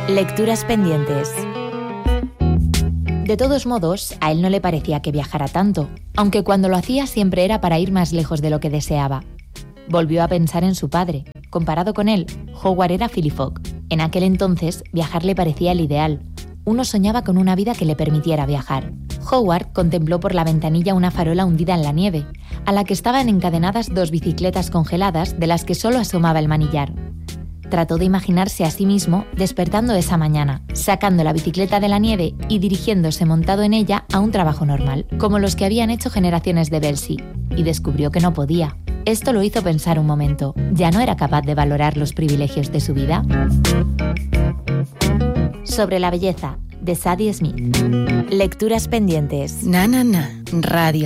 Lecturas pendientes. De todos modos, a él no le parecía que viajara tanto, aunque cuando lo hacía siempre era para ir más lejos de lo que deseaba. Volvió a pensar en su padre. Comparado con él, Howard era Philly Fogg. En aquel entonces, viajar le parecía el ideal. Uno soñaba con una vida que le permitiera viajar. Howard contempló por la ventanilla una farola hundida en la nieve, a la que estaban encadenadas 2 bicicletas congeladas de las que solo asomaba el manillar. Trató de imaginarse a sí mismo despertando esa mañana, sacando la bicicleta de la nieve y dirigiéndose montado en ella a un trabajo normal, como los que habían hecho generaciones de Belsey, y descubrió que no podía. Esto lo hizo pensar un momento. ¿Ya no era capaz de valorar los privilegios de su vida? Sobre la belleza, de Sadie Smith. Lecturas pendientes. Na, na, na. Radio